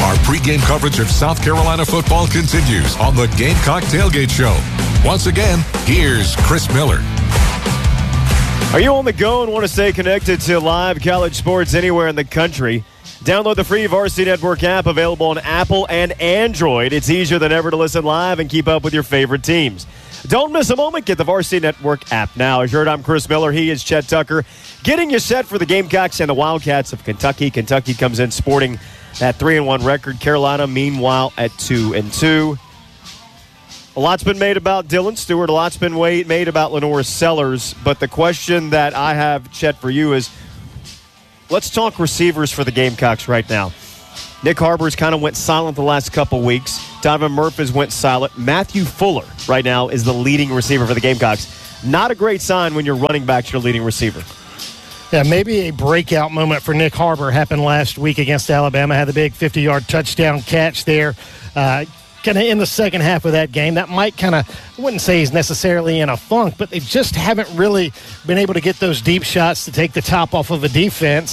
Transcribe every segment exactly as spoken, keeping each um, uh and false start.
Our pregame coverage of South Carolina football continues on the Gamecock Tailgate Show. Once again, here's Chris Miller. Are you on the go and want to stay connected to live college sports anywhere in the country? Download the free Varsity Network app available on Apple and Android. It's easier than ever to listen live and keep up with your favorite teams. Don't miss a moment. Get the Varsity Network app now. As you heard, I'm Chris Miller. He is Chet Tucker. Getting you set for the Gamecocks and the Wildcats of Kentucky. Kentucky comes in sporting that three and one record. Carolina, meanwhile, at two and two. A lot's been made about Dylan Stewart. A lot's been made about Lenora Sellers. But the question that I have, Chet, for you is, let's talk receivers for the Gamecocks right now. Nick Harbors kind of went silent the last couple weeks. Donovan Murphy went silent. Matthew Fuller right now is the leading receiver for the Gamecocks. Not a great sign when your running back's your leading receiver. Yeah, maybe a breakout moment for Nick Harbor happened last week against Alabama. Had the big fifty-yard touchdown catch there. Uh, kind of in the second half of that game. That might kind of, I wouldn't say he's necessarily in a funk, but they just haven't really been able to get those deep shots to take the top off of a defense.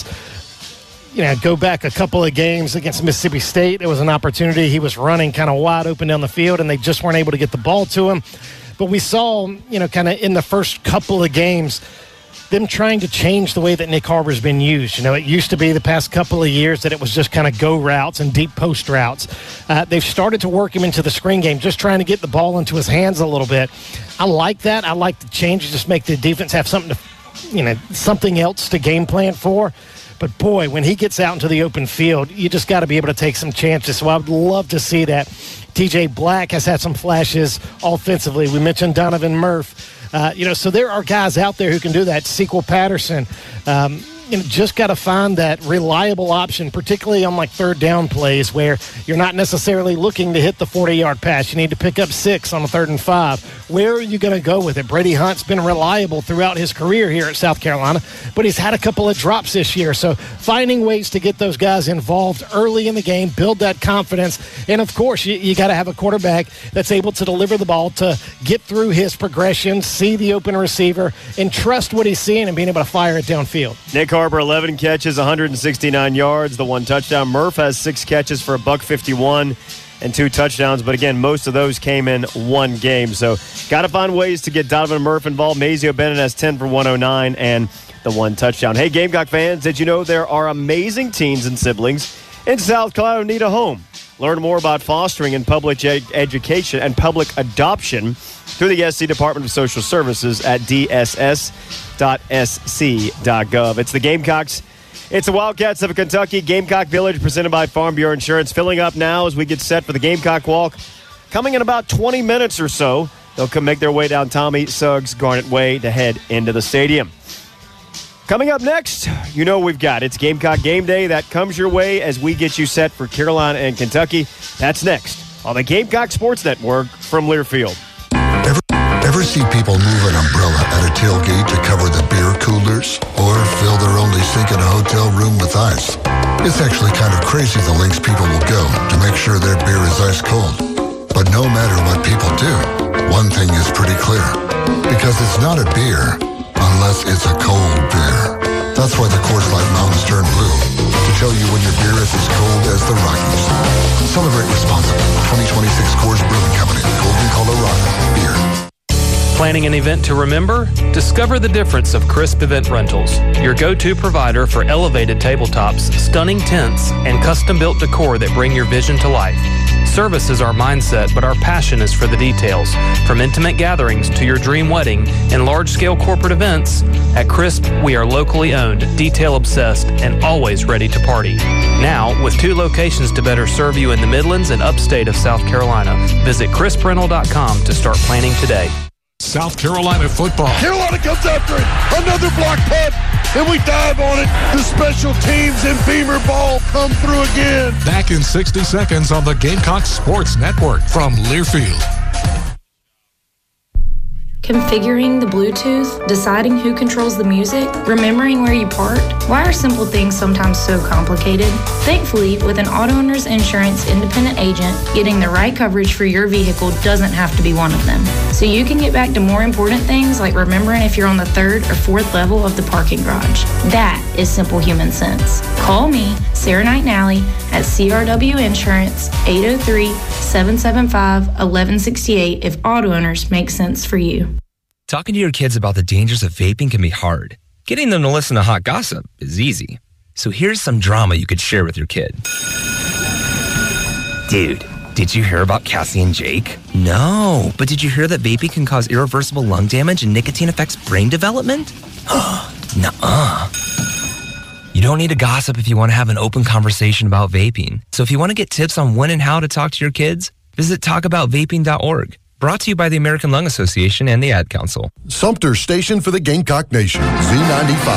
You know, go back a couple of games against Mississippi State. There was an opportunity. He was running kind of wide open down the field, and they just weren't able to get the ball to him. But we saw, you know, kind of in the first couple of games, them trying to change the way that Nick Harbor's been used. You know, it used to be the past couple of years that it was just kind of go routes and deep post routes. Uh, they've started to work him into the screen game, just trying to get the ball into his hands a little bit. I like that. I like the change, just make the defense have something to, you know, something else to game plan for. But, boy, when he gets out into the open field, you just got to be able to take some chances. So I would love to see that. T J Black has had some flashes offensively. We mentioned Donovan Murphy. Uh, you know, so there are guys out there who can do that. Sequel Patterson, um, you know, just got to find that reliable option, particularly on like third down plays where you're not necessarily looking to hit the forty-yard pass. You need to pick up six on a third and five. Where are you going to go with it? Brady Hunt's been reliable throughout his career here at South Carolina, but he's had a couple of drops this year. So finding ways to get those guys involved early in the game, build that confidence, and of course you, you got to have a quarterback that's able to deliver the ball, to get through his progression, see the open receiver, and trust what he's seeing and being able to fire it downfield. Nick Harbor, eleven catches, one hundred sixty-nine yards, the one touchdown. Murph has six catches for a buck fifty-one and two touchdowns. But, again, most of those came in one game. So, got to find ways to get Donovan Murph involved. Mazio Bennett has ten for one oh nine and the one touchdown. Hey, Gamecock fans, did you know there are amazing teens and siblings in South Carolina who need a home? Learn more about fostering and public ed- education and public adoption through the S C Department of Social Services at d s s dot s c dot gov. It's the Gamecocks. It's the Wildcats of Kentucky. Gamecock Village presented by Farm Bureau Insurance. Filling up now as we get set for the Gamecock Walk. Coming in about twenty minutes or so, they'll come make their way down Tommy Suggs Garnet Way to head into the stadium. Coming up next, you know we've got. It's Gamecock Game Day. That comes your way as we get you set for Carolina and Kentucky. That's next on the Gamecock Sports Network from Learfield. Ever, ever see people move an umbrella at a tailgate to cover the beer coolers? Or fill their only sink in a hotel room with ice? It's actually kind of crazy the lengths people will go to make sure their beer is ice cold. But no matter what people do, one thing is pretty clear. Because it's not a beer unless it's a cold beer. That's why the Coors Light Mountains turn blue, to tell you when your beer is as cold as the Rockies. Celebrate responsibly. twenty twenty-six Coors Brewing Company, Golden, Colorado. Beer. Planning an event to remember? Discover the difference of Crisp Event Rentals, your go-to provider for elevated tabletops, stunning tents, and custom-built decor that bring your vision to life. Service is our mindset, but our passion is for the details. From intimate gatherings to your dream wedding and large-scale corporate events, at Crisp, we are locally owned, detail-obsessed, and always ready to party. Now, with two locations to better serve you in the Midlands and upstate of South Carolina, visit crisp rental dot com to start planning today. South Carolina football. Carolina comes after it. Another block punt, and we dive on it. The special teams and Beamer ball come through again. Back in sixty seconds on the Gamecock Sports Network from Learfield. Configuring the Bluetooth, deciding who controls the music, remembering where you parked. Why are simple things sometimes so complicated? Thankfully, with an Auto Owners Insurance independent agent, getting the right coverage for your vehicle doesn't have to be one of them. So you can get back to more important things like remembering if you're on the third or fourth level of the parking garage. That is simple human sense. Call me, Sarah Knight Nally, at C R W Insurance, eight oh three, seven seven five, one one six eight if auto owners make sense for you. Talking to your kids about the dangers of vaping can be hard. Getting them to listen to hot gossip is easy. So here's some drama you could share with your kid. Dude, did you hear about Cassie and Jake? No, but did you hear that vaping can cause irreversible lung damage and nicotine affects brain development? Nuh-uh. You don't need to gossip if you want to have an open conversation about vaping. So if you want to get tips on when and how to talk to your kids, visit talk about vaping dot org. Brought to you by the American Lung Association and the Ad Council. Sumter Station for the Gamecock Nation, Z ninety-five.